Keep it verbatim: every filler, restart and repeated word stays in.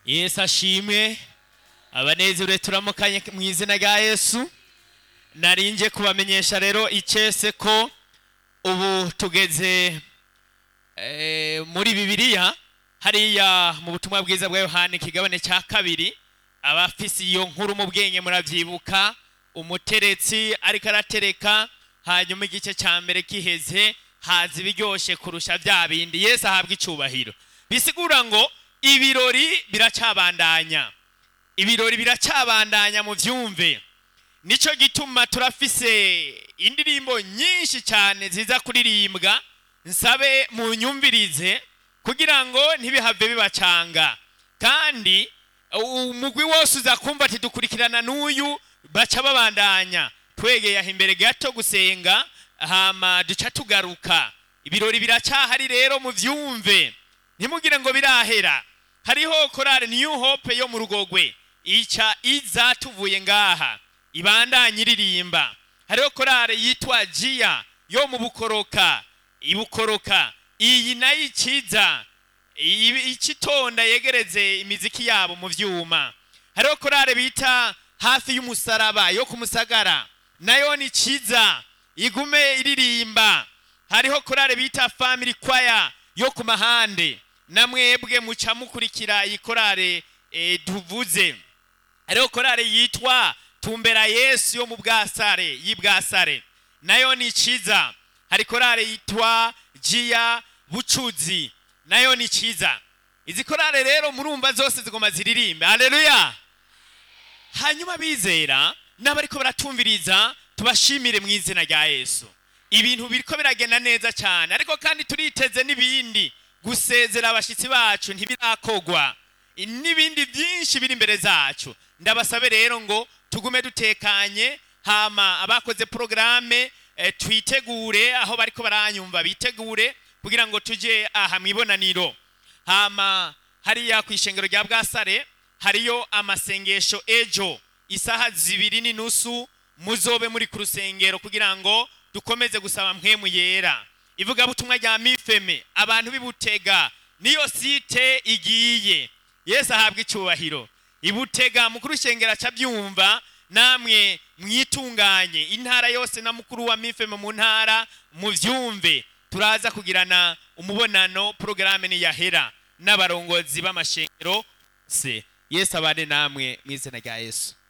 Yesu ashimwe. Abanezero turamukanye mu izina rya Yesu. Narinje kubamenyesha rero icese ko ubu tugeze e, muri Bibiliya hariya mu butumwa bwiza bwa Yohana ikigabane cya kabiri. Abafisi iyo nkuru mu bwenge muravyibuka, umuteretsi ariko aratereka, hanyuma igice cya mbere kiheze haza ibiryoshe kurusha bya bindi. Yesu ahabwa icubahiro. Bisigura ngo ibirori biracabandanya, ibirori biracabandanya mu vyumve. Nico gituma turafise indirimbo nyinshi cyane ziza kuririmbwa, nsabe mu nyumvirize kugira ngo ntibihave bibacanga, kandi umugwi wose uza kumva ati dukurikirana n'uyu baca babandanya. Twegeye aho imbere gato gusenga, hama duca tugaruka. Ibirori biracahari rero mu vyumve, ntimugire ngo birahera. Hariho korale New Hope yo mu Rugogwe ica iza tuvuye ngaha ibandanya iririmba. Hariho korale yitwa Jia yo mu Bukoroka ibukoroka, iyi nayo ikiza ikitonda yegereze imiziki yabo mu vyuma. Hariho korale bita hafi y'umusaraba yo ku Musagara, nayo ni kiza igume iririmba. Hariho korale bita Family Choir yo ku Mahande, namwebwe muca mukurikira iyi korale e, tuvuze. Hariho korale yitwa Tumbera Yesu yo mu Bwasare y'Ibwasare, nayo ni kiza. Hari korale yitwa Jia Bucuzi, nayo ni kiza. Izi korale rero murumva zose zigoma ziririmba. Haleluya. Hanyuma bizera n'abariko baratumviriza tubashimire mu izina rya Yesu. Ibintu biriko biragenda neza cyane, ariko kandi turiteze n'ibindi. Gusezera abashitsi bacu ntibirakogwa, n'ibindi byinshi biri imbere zacu. Ndabasabe rero ngo tugume dutekanye, hama abakoze programme e, twitegure aho bariko baranyumva bitegure kugira ngo tuje aha mwibonaniro. Hama hariya kwishengero rya Bwasare hariyo amasengesho ejo isaha zibiri n'inusu, muzobe muri ku rusengero kugira ngo dukomeze gusaba mpwemu yera. Ivuga butumwa rya Mifeme abantu bibutega niyo site igiye. Yesu ahabwa icubahiro. Ibutega mukuru shengera cabyumva, namwe mwitunganye intara yose na mukuru wa Mifeme mu ntara mu vyumve. Turaza kugirana umubonano, programme ni yahera n'abarongozi b'amashengero se. Yesu abane namwe mu izina rya Yesu.